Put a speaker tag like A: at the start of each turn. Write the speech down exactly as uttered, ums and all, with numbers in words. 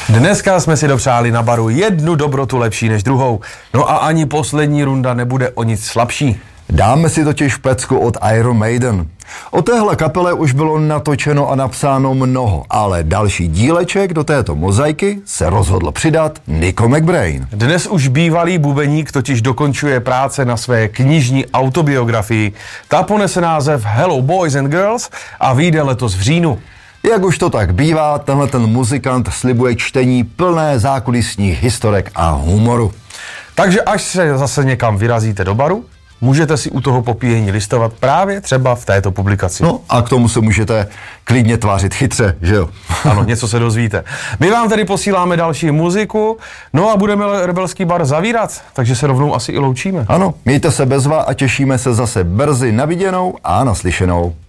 A: Dneska jsme si dopřáli na baru jednu dobrotu lepší než druhou. No a ani poslední runda nebude o nic slabší.
B: Dáme si totiž pecku od Iron Maiden. O téhle kapele už bylo natočeno a napsáno mnoho, ale další díleček do této mozaiky se rozhodl přidat Nico McBrain.
A: Dnes už bývalý bubeník totiž dokončuje práce na své knižní autobiografii. Ta ponese název Hello Boys and Girls a vyjde letos v říjnu.
B: Jak už to tak bývá, tenhle ten muzikant slibuje čtení plné zákulisních historek a humoru.
A: Takže až se zase někam vyrazíte do baru, můžete si u toho popíjení listovat právě třeba v této publikaci.
B: No a k tomu se můžete klidně tvářit chytře, že jo?
A: Ano, něco se dozvíte. My vám tedy posíláme další muziku, no a budeme Rebelský bar zavírat, takže se rovnou asi i loučíme.
B: Ano, mějte se bezva a těšíme se zase brzy na viděnou a naslyšenou.